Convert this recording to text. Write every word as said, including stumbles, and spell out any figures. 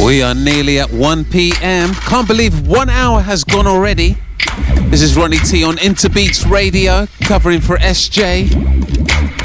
We are nearly at one p.m. Can't believe one hour has gone already. This is Ronnie T on Interbeats Radio, covering for S J.